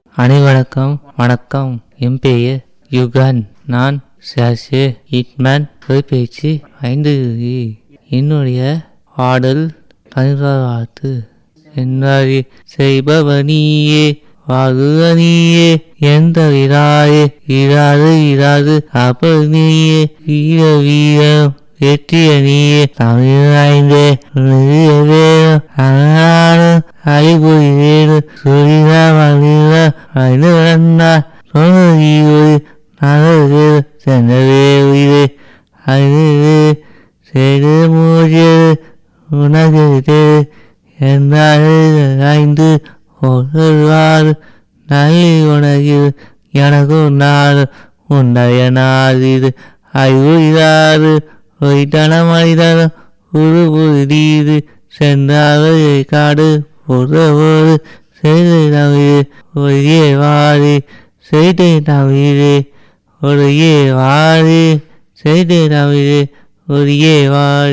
அனைவருக்கும் வணக்கம். என் பெயர் யுகன். நான் சாஷே ஹிட்மேன் தொலைபேசி 5. என்னுடைய பாடல் 11வது. என்னாரி செய்பவனியே வாகுவனியே எந்த விராயே இராது அப்பனியே வீர வீரம் வெற்றிய நீயே தமிழ் அறிவுரை வேறு நல்லது சென்றவே உயிரே அது செய்து மூடியது உனது என்றாய்ந்து ஒருவாறு நல்லி உனக்கு எனக்கும் நாடு உன்னைய நாடு அறிவுறாது ஒய்தன மனிதனும் உருபுதீது சென்றாவது காடு பொறுத்தபோது செய்து தமிழ் ஒரே வாரி செய்து தமிழ் ஒரே வாரி செய்து தமிழ் ஒரே வாரி.